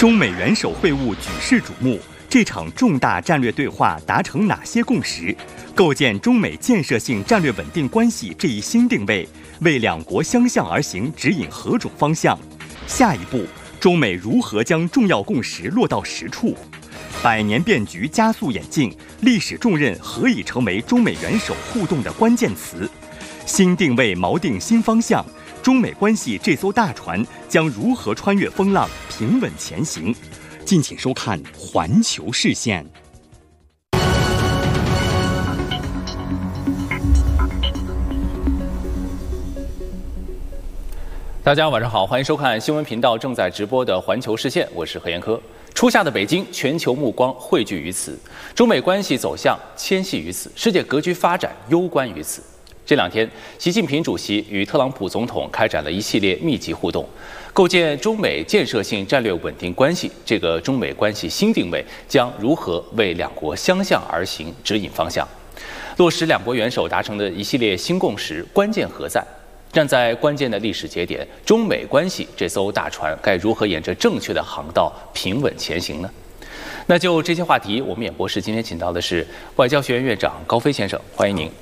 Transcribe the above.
中美元首会晤举世瞩目，这场重大战略对话达成哪些共识？构建中美建设性战略稳定关系这一新定位，为两国相向而行指引何种方向？下一步，中美如何将重要共识落到实处？百年变局加速演进，历史重任何以成为中美元首互动的关键词？新定位锚定新方向，中美关系这艘大船将如何穿越风浪，平稳前行？敬请收看《环球视线》。 大家晚上好，欢迎收看新闻频道正在直播的《环球视线》，我是何延科。初夏的北京，全球目光汇聚于此，中美关系走向牵系于此，世界格局发展攸关于此。这两天，习近平主席与特朗普总统开展了一系列密集互动，构建中美建设性战略稳定关系。这个中美关系新定位将如何为两国相向而行指引方向？落实两国元首达成的一系列新共识，关键何在？站在关键的历史节点，中美关系这艘大船该如何沿着正确的航道平稳前行呢？那就这些话题，我们演播室今天请到的是外交学院院长高飞先生，欢迎您。